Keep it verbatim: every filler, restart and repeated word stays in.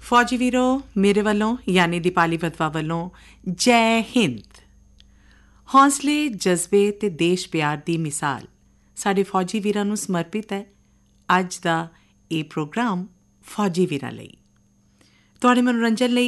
ਫੌਜੀ ਵੀਰੋ, ਮੇਰੇ ਵੱਲੋਂ ਯਾਨੀ ਦੀਪਾਲੀ ਵਤਵਾ ਵੱਲੋਂ ਜੈ ਹਿੰਦ। ਹੌਸਲੇ, ਜਜ਼ਬੇ ਅਤੇ ਦੇਸ਼ ਪਿਆਰ ਦੀ ਮਿਸਾਲ ਸਾਡੇ ਫੌਜੀ ਵੀਰਾਂ ਨੂੰ ਸਮਰਪਿਤ ਹੈ। ਅੱਜ ਦਾ ਇਹ ਪ੍ਰੋਗਰਾਮ ਫੌਜੀ ਵੀਰਾਂ ਲਈ, ਤੁਹਾਡੇ ਮਨੋਰੰਜਨ ਲਈ